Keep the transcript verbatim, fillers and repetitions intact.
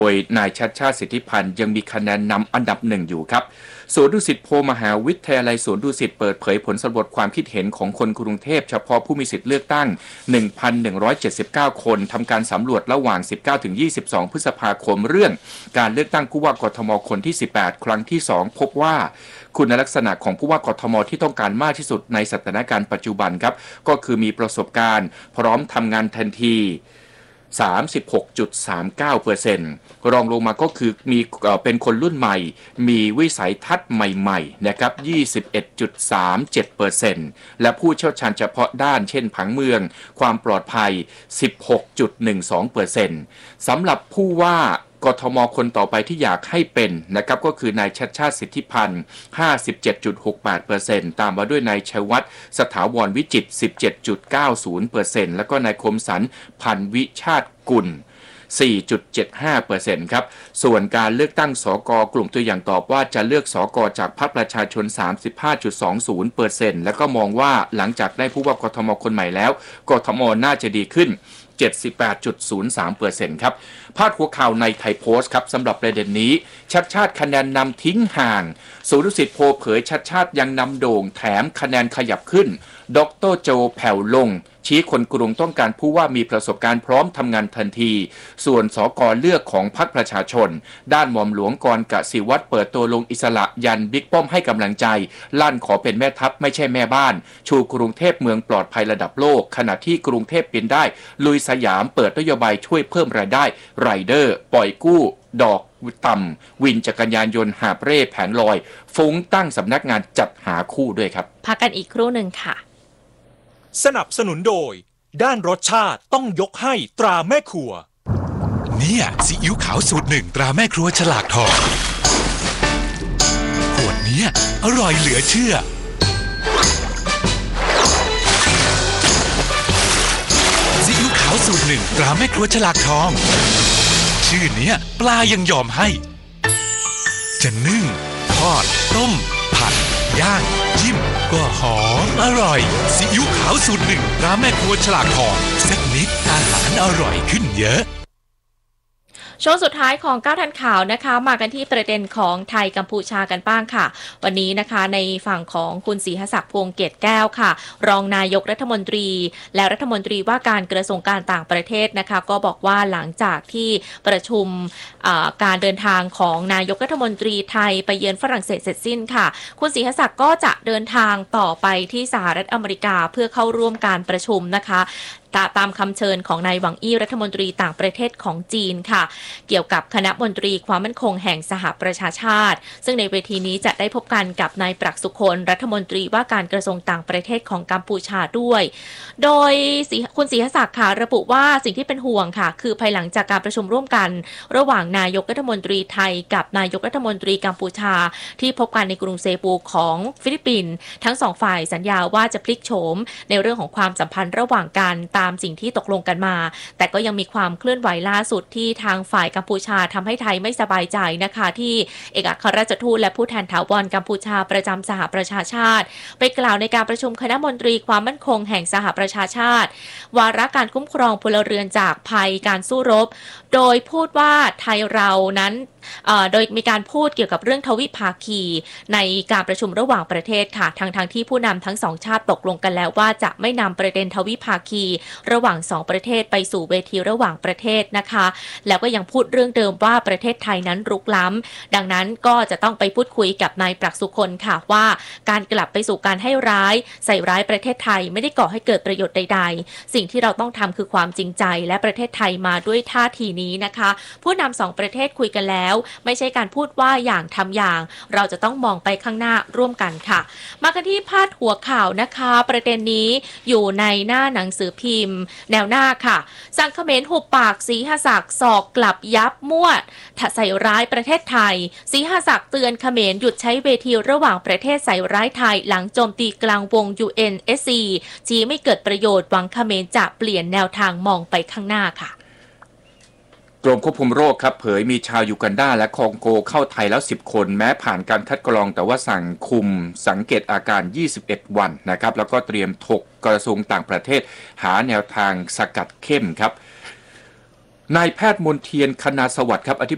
โดยนายชัชชาติสิทธิพันธ์ยังมีคะแนนนำอันดับหนึ่งอยู่ครับสวนดุสิตโพลมหาวิทยาลัยสวนดุสิตเปิดเผยผลสำรวจความคิดเห็นของคนกรุงเทพเฉพาะผู้มีสิทธิเลือกตั้ง หนึ่งพันหนึ่งร้อยเจ็ดสิบเก้า คนทำการสำรวจระหว่าง สิบเก้าถึงยี่สิบสอง พฤษภาคมเรื่องการเลือกตั้งผู้ว่ากทมคนที่ สิบแปด ครั้งที่ สอง พบว่าคุณลักษณะของผู้ว่ากทมที่ต้องการมากที่สุดในสถานการณ์ปัจจุบันครับก็คือมีประสบการณ์พร้อมทำงานทันทีสามสิบหกจุดสามเก้าเปอร์เซ็นต์ รองลงมาก็คือมีเป็นคนรุ่นใหม่มีวิสัยทัศน์ใหม่ๆนะครับ ยี่สิบเอ็ดจุดสามเจ็ดเปอร์เซ็นต์ และผู้เชี่ยวชาญเฉพาะด้านเช่นผังเมืองความปลอดภัย สิบหกจุดหนึ่งสองเปอร์เซ็นต์ สำหรับผู้ว่ากทมคนต่อไปที่อยากให้เป็นนะครับก็คือนายชัชชาติสิทธิพันธ์ ห้าสิบเจ็ดจุดหกแปดเปอร์เซ็นต์ ตามมาด้วยนายชัยวัฒน์สถาวรวิจิตร สิบเจ็ดจุดเก้าศูนย์เปอร์เซ็นต์ แล้วก็นายคมสันต์พันธ์วิชาติกุล สี่จุดเจ็ดห้าเปอร์เซ็นต์ ครับส่วนการเลือกตั้งสกกลุ่มตัวอย่างตอบว่าจะเลือกสกจากพรรคประชาชน สามสิบห้าจุดสองศูนย์เปอร์เซ็นต์ แล้วก็มองว่าหลังจากได้ผู้ว่ากทมคนใหม่แล้วกทมน่าจะดีขึ้น เจ็ดสิบแปดจุดศูนย์สามเปอร์เซ็นต์ ครับพาดหัวข่าวในไทยโพสต์ครับสำหรับประเด็นนี้ชัดชาติคะแนนนำทิ้งห่างศูนย์ดุสิตโพลเผยชัดชาติยังนำโด่งแถมคะแนนขยับขึ้นดร.โจแผ่วลงชี้คนกรุงต้องการผู้ว่ามีประสบการณ์พร้อมทำงานทันทีส่วนสกเลือกของพรรคประชาชนด้านหม่อมหลวงกรกสิวัตรเปิดตัวลงอิสระยันบิ๊กป้อมให้กำลังใจลั่นขอเป็นแม่ทัพไม่ใช่แม่บ้านชูกรุงเทพเมืองปลอดภัยระดับโลกขณะที่กรุงเทพเป็นได้ลุยสยามเปิดนโยบายช่วยเพิ่มรายได้ไรเดอร์ปล่อยกู้ดอกต่ำวินจักรยานยนต์หาบเร่แผงลอยฟุ้งตั้งสำนักงานจัดหาคู่ด้วยครับพักกันอีกครู่หนึ่งค่ะสนับสนุนโดยด้านรสชาติต้องยกให้ตราแม่ครัวเนี่ยซีอิ๊วขาวสูตรหนึ่งตราแม่ครัวฉลากทองขวดเนี้ยอร่อยเหลือเชื่อซีอิ๊วขาวสูตรหนึ่งตราแม่ครัวฉลากทองชื่อเนี้ยปลายังยอมให้จะนึ่งทอดต้มผัดย่างจิ้มก็หอมอร่อยซีอิ๊วขาวสูตรหนึ่งตราแม่ครัวฉลากทองสักนิดอาหารอร่อยขึ้นเยอะช่วงสุดท้ายของเก้าทันข่าวนะคะมากันที่ประเด็นของไทยกัมพูชากันบ้างค่ะวันนี้นะคะในฝั่งของคุณศรีหศักดิ์พวงเกตแก้วค่ะรองนายกรัฐมนตรีและรัฐมนตรีว่าการกระทรวงการต่างประเทศนะคะก็บอกว่าหลังจากที่ประชุมการเดินทางของนายกรัฐมนตรีไทยไปเยือนฝรั่งเศสเสร็จสิ้นค่ะคุณศรีหศักดิ์ก็จะเดินทางต่อไปที่สหรัฐอเมริกาเพื่อเข้าร่วมการประชุมนะคะตามคำเชิญของนายหวังอี้รัฐมนตรีต่างประเทศของจีนค่ะเกี่ยวกับคณะมนตรีความมั่นคงแห่งสหประชาชาติซึ่งในเวทีนี้จะได้พบกันกับนายปรักษ์สุคนรัฐมนตรีว่าการกระทรวงต่างประเทศของกัมพูชาด้วยโดยคุณศรีหศักดิ์ค่ะระบุว่าสิ่งที่เป็นห่วงค่ะคือภายหลังจากการประชุมร่วมกันระหว่างนายกรัฐมนตรีไทยกับนายกรัฐมนตรีกัมพูชาที่พบกันในกรุงเซปูของฟิลิปปินส์ทั้งสองฝ่ายสัญญาว่าจะพลิกโฉมในเรื่องของความสัมพันธ์ระหว่างกันตามสิ่งที่ตกลงกันมาแต่ก็ยังมีความเคลื่อนไหวล่าสุดที่ทางฝ่ายกัมพูชาทำให้ไทยไม่สบายใจนะคะที่เอกอัครราชทูตและผู้แทนถาวรกัมพูชาประจำสหประชาชาติไปกล่าวในการประชุมคณะมนตรีความมั่นคงแห่งสหประชาชาติวาระการคุ้มครองพลเรือนจากภัยการสู้รบโดยพูดว่าไทยเรานั้นโดยมีการพูดเกี่ยวกับเรื่องทวิภาคีในการประชุมระหว่างประเทศค่ะทางทางที่ผู้นำทั้งสองชาติตกลงกันแล้วว่าจะไม่นำประเด็นทวิภาคีระหว่างสองประเทศไปสู่เวทีระหว่างประเทศนะคะแล้วก็ยังพูดเรื่องเดิมว่าประเทศไทยนั้นรุกล้ำดังนั้นก็จะต้องไปพูดคุยกับนายปรักษ์สุคนค่ะว่าการกลับไปสู่การให้ร้ายใส่ร้ายประเทศไทยไม่ได้ก่อให้เกิดประโยชน์ใดๆสิ่งที่เราต้องทำคือความจริงใจและประเทศไทยมาด้วยท่าทีนี้นะคะผู้นำสองประเทศคุยกันแล้วไม่ใช่การพูดว่าอย่างทำอย่างเราจะต้องมองไปข้างหน้าร่วมกันค่ะมากันที่พาดหัวข่าวนะคะประเด็นนี้อยู่ในหน้าหนังสือพิมพ์แนวหน้าค่ะสั่งเขมรหุบปากศรีหศักดิ์สอกกลับยับมั่วใส่ร้ายประเทศไทยศรีหศักดิ์เตือนเขมรหยุดใช้เวทีระหว่างประเทศใส่ร้ายไทยหลังโจมตีกลางวง ยู เอ็น เอส ซี ชี้ไม่เกิดประโยชน์หวังเขมรจะเปลี่ยนแนวทางมองไปข้างหน้าค่ะกรมควบคุมโรคครับเผยมีชาวยูกันดาและคองโกเข้าไทยแล้วสิบคนแม้ผ่านการคัดกรองแต่ว่าสั่งคุมสังเกตอาการยี่สิบเอ็ดวันนะครับแล้วก็เตรียมถกกระทรวงต่างประเทศหาแนวทางสกัดเข้มครับนายแพทย์มนเทียนคณาสวัสดิ์ครับอธิ